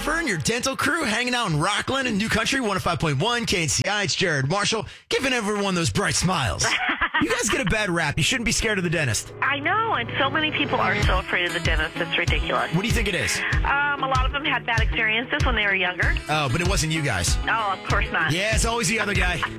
Jennifer and your dental crew hanging out in Rockland and New Country 105.1 KNCI. It's Jared Marshall giving everyone those bright smiles. You guys get a bad rap. You shouldn't be scared of the dentist. I know, and so many people are so afraid of the dentist. It's ridiculous. What do you think it is? A lot of them had bad experiences when they were younger. Oh, but it wasn't you guys. Oh, of course not. Yeah, it's always the other guy.